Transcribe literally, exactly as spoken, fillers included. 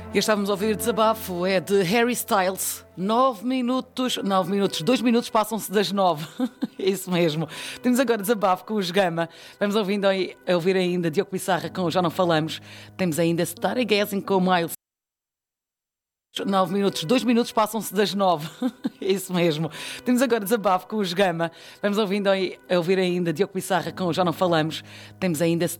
E estávamos a ouvir Desabafo, é de Harry Styles. Nove minutos, nove minutos, dois minutos passam-se das nove. É isso mesmo. Temos agora Desabafo com os Gama. Vamos ouvindo, a ouvir ainda Diogo Pissarra com Já Não Falamos. Temos ainda Stargazing com Miles. Nove minutos, dois minutos passam-se das nove. É isso mesmo. Temos agora Desabafo com os Gama. Vamos ouvindo, a ouvir ainda Diogo Pissarra com Já Não Falamos. Temos ainda